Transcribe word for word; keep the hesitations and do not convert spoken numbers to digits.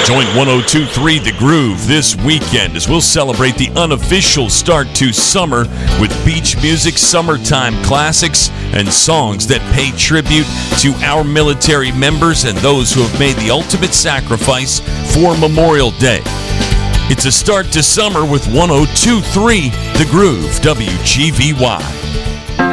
Join one oh two point three The Groove this weekend as we'll celebrate the unofficial start to summer with beach music, summertime classics, and songs that pay tribute to our military members and those who have made the ultimate sacrifice for Memorial Day. It's a start to summer with one oh two point three The Groove, W G V Y.